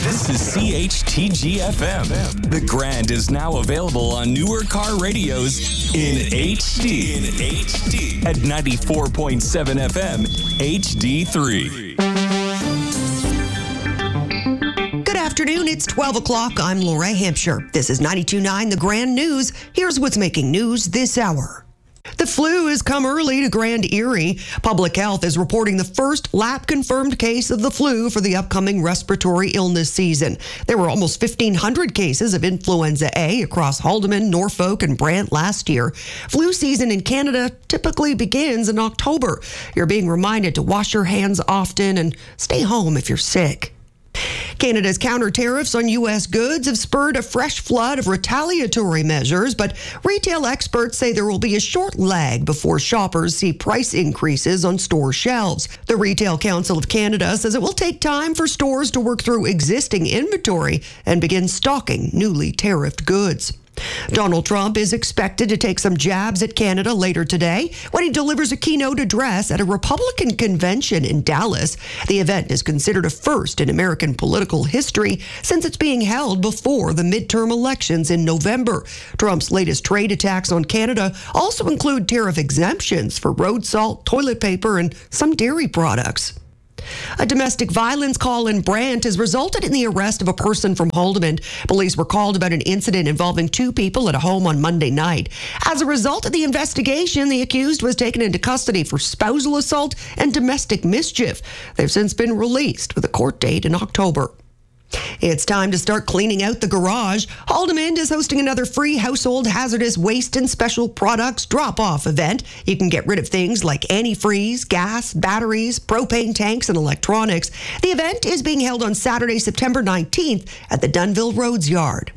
This is CHTG-FM. The Grand is now available on newer car radios in HD. At 94.7 FM, HD3. Good afternoon. It's 12 o'clock. I'm Laura Hampshire. This is 92.9 The Grand News. Here's what's making news this hour. The flu has come early to Grand Erie. Public Health is reporting the first lab-confirmed case of the flu for the upcoming respiratory illness season. There were almost 1,500 cases of influenza A across Haldimand, Norfolk, and Brant last year. Flu season in Canada typically begins in October. You're being reminded to wash your hands often and stay home if you're sick. Canada's counter tariffs on U.S. goods have spurred a fresh flood of retaliatory measures, but retail experts say there will be a short lag before shoppers see price increases on store shelves. The Retail Council of Canada says it will take time for stores to work through existing inventory and begin stocking newly tariffed goods. Donald Trump is expected to take some jabs at Canada later today when he delivers a keynote address at a Republican convention in Dallas. The event is considered a first in American political history since it's being held before the midterm elections in November. Trump's latest trade attacks on Canada also include tariff exemptions for road salt, toilet paper, and some dairy products. A domestic violence call in Brant has resulted in the arrest of a person from Haldimand. Police were called about an incident involving two people at a home on Monday night. As a result of the investigation, the accused was taken into custody for spousal assault and domestic mischief. They've since been released with a court date in October. It's time to start cleaning out the garage. Haldimand is hosting another free household hazardous waste and special products drop-off event. You can get rid of things like antifreeze, gas, batteries, propane tanks, and electronics. The event is being held on Saturday, September 19th at the Dunville Roads Yard.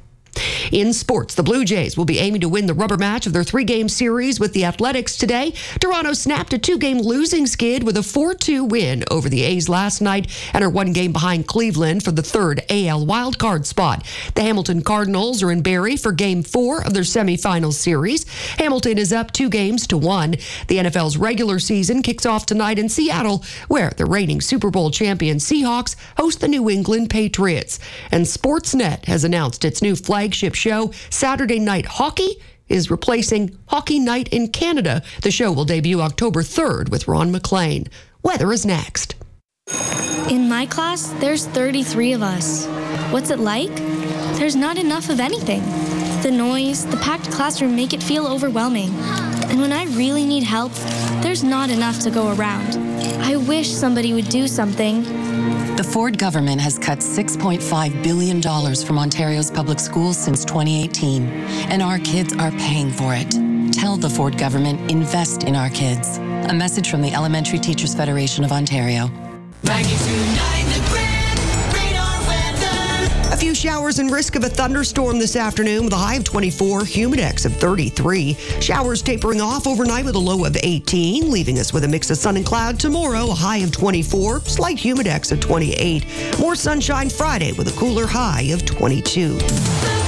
In sports, the Blue Jays will be aiming to win the rubber match of their three-game series with the Athletics today. Toronto snapped a two-game losing skid with a 4-2 win over the A's last night and are one game behind Cleveland for the third AL wildcard spot. The Hamilton Cardinals are in Barrie for Game 4 of their semifinal series. Hamilton is up 2-1. The NFL's regular season kicks off tonight in Seattle, where the reigning Super Bowl champion Seahawks host the New England Patriots. And Sportsnet has announced its new flagship show, Saturday Night Hockey, is replacing Hockey Night in Canada. The show will debut October 3rd with Ron McLean. Weather is next. In my class, there's 33 of us. What's it like? There's not enough of anything. The noise, the packed classroom make it feel overwhelming. And when I really need help, there's not enough to go around. I wish somebody would do something. The Ford government has cut $6.5 billion from Ontario's public schools since 2018, and our kids are paying for it. Tell the Ford government, invest in our kids. A message from the Elementary Teachers Federation of Ontario. 92.9 The Grand Radar Weather. A few showers and risk of a thunderstorm this afternoon with a high of 24, humidex of 33. Showers tapering off overnight with a low of 18, leaving us with a mix of sun and cloud tomorrow, a high of 24, slight humidex of 28. More sunshine Friday with a cooler high of 22.